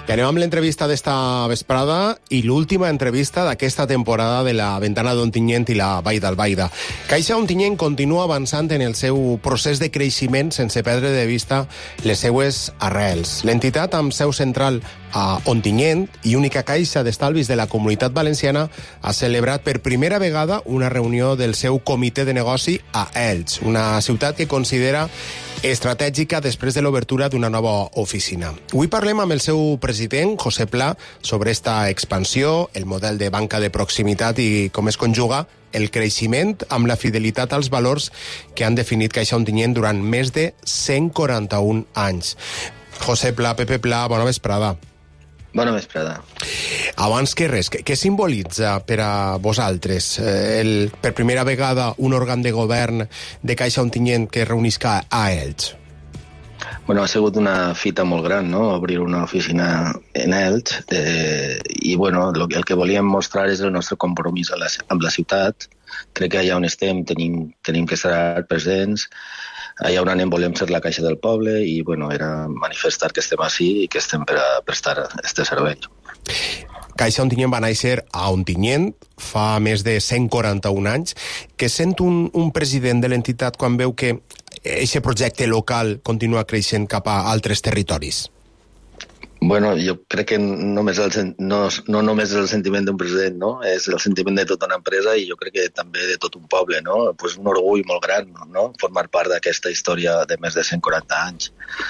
I anem amb l'entrevista d'esta vesprada i l'última entrevista d'aquesta temporada de la Ventana d'Ontinyent i la Vall d'Albaida. Caixa Ontinyent continua avançant en el seu procés de creixement sense perdre de vista les seues arrels. L'entitat amb seu central a Ontinyent i única caixa d'estalvis de la Comunitat Valenciana ha celebrat per primera vegada una reunió del seu comitè de negoci a Elx, una ciutat que considera estratègica després de l'obertura d'una nova oficina. Avui parlem amb el seu president, José Pla, sobre esta expansió, el model de banca de proximitat i com es conjuga el creixement amb la fidelitat als valors que han definit Caixa Ontinyent durant més de 141 anys. José Pla, Pepe Pla, bona vesprada. Bona vesprada. Abans que res, què simbolitza per a vosaltres per primera vegada un òrgan de govern de Caixa Ontinyent que es reunisca a Elx? Bueno, ha sigut una fita molt gran, no?, obrir una oficina en Elx i, bueno, el que volíem mostrar és el nostre compromís amb la ciutat. Crec que allà on estem tenim que estar presents. Allà on anem volem ser la caixa del poble i, bueno, era manifestar que estem ací i que estem per a prestar este servei. Caixa Ontinyent va néixer a Ontinyent fa més de 141 anys. Què sent un president de l'entitat quan veu que aquest projecte local continua creixent cap a altres territoris? Bueno, jo crec que no només és el sentiment d'un president, no? És el sentiment de tota una empresa i jo crec que també de tot un poble, no? Pues un orgull molt gran, no?, formar part d'aquesta història de més de 140 anys.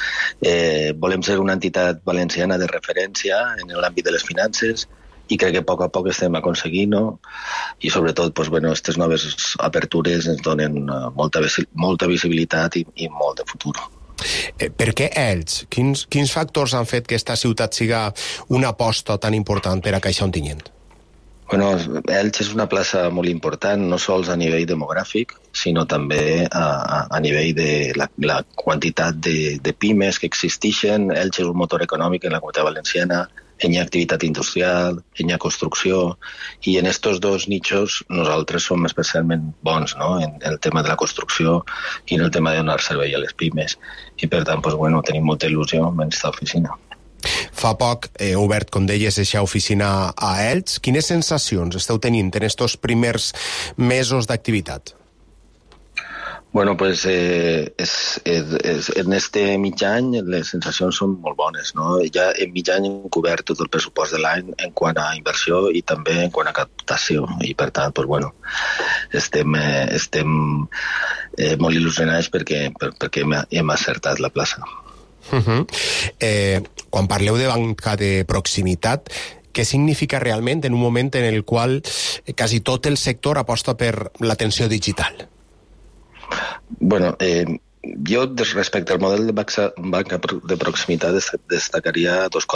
Volem ser una entitat valenciana de referència en l'àmbit de les finances i crec que a poc estem aconseguint, no? I sobretot, pues, bueno, aquestes noves apertures ens donen molta visibilitat i molt de futur. Per què Elx? Quins factors han fet que aquesta ciutat siga una aposta tan important per a Caixa Ontinyent? Bueno, Elx és una plaça molt important, no sols a nivell demogràfic, sinó també a nivell de la quantitat de pimes que existeixen. Elx és un motor econòmic en la Comunitat Valenciana, hi ha activitat industrial, hi ha construcció, i en estos dos nichos nosaltres som especialment bons, no?, en el tema de la construcció i en el tema de donar servei a les pimes. I per tant, pues, bueno, tenim molta il·lusió en aquesta oficina. Fa poc heu obert, com deies, aquesta oficina a Elx. Quines sensacions esteu tenint en estos primers mesos d'activitat? Bueno, pues en este mig any les sensacions són molt bones, no? Ja en mig any hem cobert tot el pressupost de l'any en quant a inversió i també en quant a captació i per tant, pues, bueno, estem molt il·lusionats perquè hem acertat la plaça. Quan parleu de banca de proximitat, què significa realment en un moment en el qual quasi tot el sector aposta per l'atenció digital? Bueno, jo respecte al model de banca de proximitat destacaria dos coses.